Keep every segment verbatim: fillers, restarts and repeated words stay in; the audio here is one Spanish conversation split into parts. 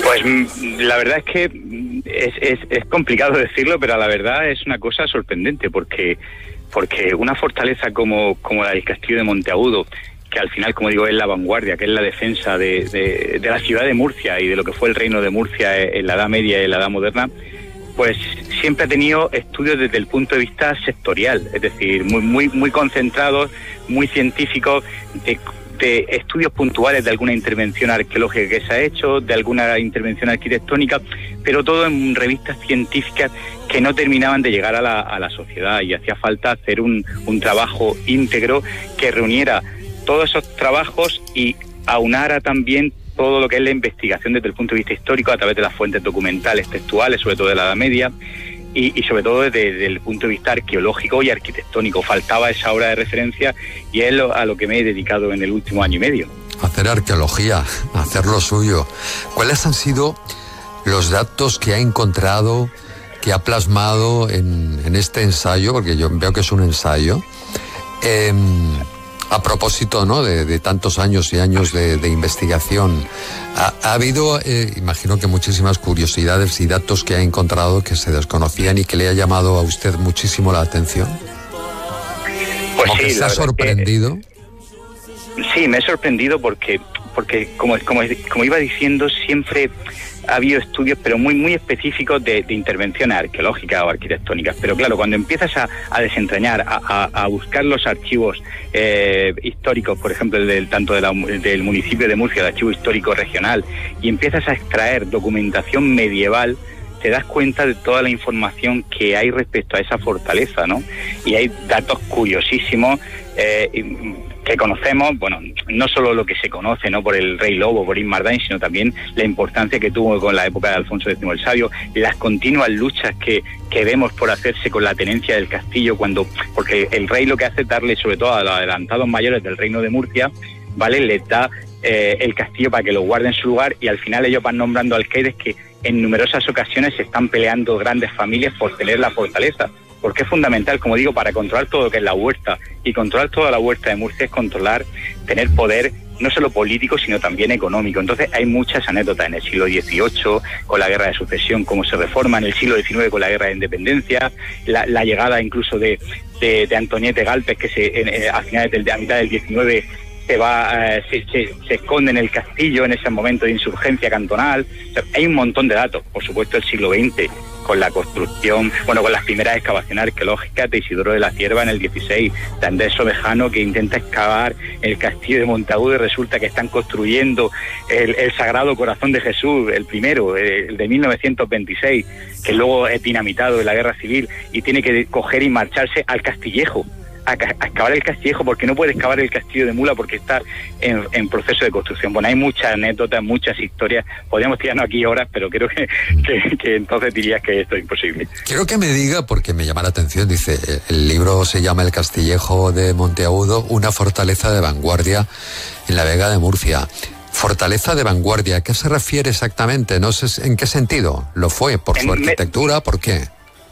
Pues la verdad es que es, es, es complicado decirlo, pero la verdad es una cosa sorprendente, porque porque una fortaleza como, como la del Castillo de Monteagudo, que al final, como digo, es la vanguardia, que es la defensa de, de, de la ciudad de Murcia y de lo que fue el reino de Murcia en la Edad Media y en la Edad Moderna, pues siempre ha tenido estudios desde el punto de vista sectorial, es decir, muy muy muy concentrados, muy científicos, de, de estudios puntuales de alguna intervención arqueológica que se ha hecho, de alguna intervención arquitectónica, pero todo en revistas científicas que no terminaban de llegar a la, a la sociedad, y hacía falta hacer un, un trabajo íntegro que reuniera todos esos trabajos y aunara también todo lo que es la investigación desde el punto de vista histórico a través de las fuentes documentales, textuales, sobre todo de la Edad Media, y, y sobre todo desde, desde el punto de vista arqueológico y arquitectónico. Faltaba esa obra de referencia y es lo, a lo que me he dedicado en el último año y medio. Hacer arqueología, hacer lo suyo. ¿Cuáles han sido los datos que ha encontrado, que ha plasmado en, en este ensayo? Porque yo veo que es un ensayo. Eh, A propósito, ¿no?, de, de tantos años y años de, de investigación, ha, ha habido, eh, imagino que muchísimas curiosidades y datos que ha encontrado que se desconocían y que le ha llamado a usted muchísimo la atención. Pues Como sí, que se ha sorprendido. Que, sí, me he sorprendido porque, porque como, como, como iba diciendo, siempre ha habido estudios, pero muy muy específicos de, de intervenciones arqueológicas o arquitectónicas. Pero claro, cuando empiezas a, a desentrañar, a, a, a buscar los archivos eh, históricos, por ejemplo, el del, tanto de la, del municipio de Murcia, el archivo histórico regional, y empiezas a extraer documentación medieval, te das cuenta de toda la información que hay respecto a esa fortaleza, ¿no? Y hay datos curiosísimos eh, que conocemos, bueno, no solo lo que se conoce, ¿no?, por el Rey Lobo, por Inmardain, sino también la importancia que tuvo con la época de Alfonso décimo el Sabio, las continuas luchas que, que vemos por hacerse con la tenencia del castillo, cuando porque el rey lo que hace es darle, sobre todo a los adelantados mayores del reino de Murcia, ¿vale?, les da eh, el castillo para que lo guarden en su lugar, y al final ellos van nombrando alcaides que en numerosas ocasiones se están peleando grandes familias por tener la fortaleza, porque es fundamental, como digo, para controlar todo lo que es la huerta, y controlar toda la huerta de Murcia es controlar, tener poder, no solo político, sino también económico. Entonces hay muchas anécdotas en el siglo dieciocho, con la guerra de sucesión, cómo se reforma, en el siglo diecinueve con la guerra de independencia, la, la llegada incluso de, de, de Antoniete Galpez, que se, en, en, a finales del, a mitad del diecinueve se va, eh, se, se, se esconde en el castillo en ese momento de insurgencia cantonal. O sea, hay un montón de datos. Por supuesto, el siglo veinte, con la construcción, bueno, con las primeras excavaciones arqueológicas de Isidoro de la Cierva en el dieciséis, de Andrés Sobejano, que intenta excavar el castillo de Monteagudo y resulta que están construyendo el, el Sagrado Corazón de Jesús, el primero, el de mil novecientos veintiséis, que luego es dinamitado en la Guerra Civil, y tiene que coger y marcharse al Castillejo a, a excavar el Castillejo, porque no puede excavar el castillo de Mula porque está en, en proceso de construcción. Bueno, hay muchas anécdotas, muchas historias. Podríamos tirarnos aquí horas, pero creo que, que, que entonces dirías que esto es imposible. Quiero que me diga, porque me llama la atención, dice, el libro se llama El Castillejo de Monteagudo, una fortaleza de vanguardia en la Vega de Murcia. Fortaleza de vanguardia, ¿a qué se refiere exactamente? No sé en qué sentido lo fue, por su arquitectura, ¿por qué?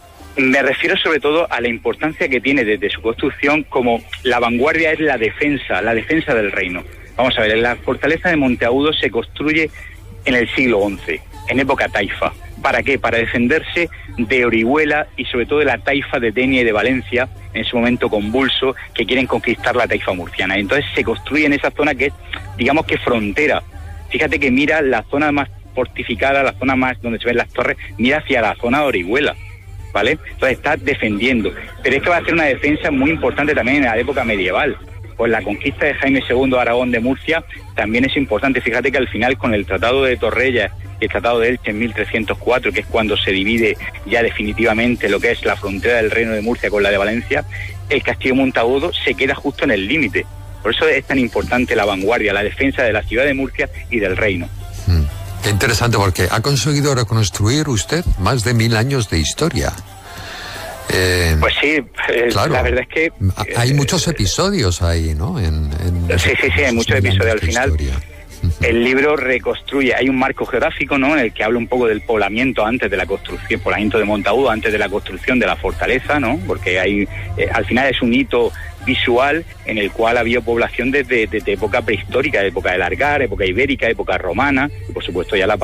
Me refiero sobre todo a la importancia que tiene desde su construcción, como la vanguardia es la defensa, la defensa del reino. Vamos a ver, la fortaleza de Monteagudo se construye en el siglo once, en época taifa. ¿Para qué? Para defenderse de Orihuela y sobre todo de la taifa de Denia y de Valencia, en ese momento convulso, que quieren conquistar la taifa murciana. Entonces se construye en esa zona que es, digamos que frontera. Fíjate que mira la zona más fortificada, la zona más donde se ven las torres, mira hacia la zona de Orihuela, ¿vale? Entonces está defendiendo. Pero es que va a ser una defensa muy importante también en la época medieval. Pues la conquista de Jaime segundo de Aragón de Murcia también es importante. Fíjate que al final, con el Tratado de Torrellas y el Tratado de Elche en mil trescientos cuatro, que es cuando se divide ya definitivamente lo que es la frontera del Reino de Murcia con la de Valencia, el Castillo de Monteagudo se queda justo en el límite. Por eso es tan importante la vanguardia, la defensa de la ciudad de Murcia y del reino. Mm. Qué interesante, porque ha conseguido reconstruir usted más de mil años de historia. Eh, pues sí, eh, claro, la verdad es que... Hay eh, muchos episodios ahí, ¿no? En, en sí, sí, sí, hay muchos episodios. Al final, historia. El libro reconstruye, hay un marco geográfico, ¿no?, en el que habla un poco del poblamiento antes de la construcción, poblamiento de Monteagudo, antes de la construcción de la fortaleza, ¿no? Porque hay, eh, al final es un hito visual en el cual había población desde, desde época prehistórica, época del Argar, época ibérica, época romana, y por supuesto ya la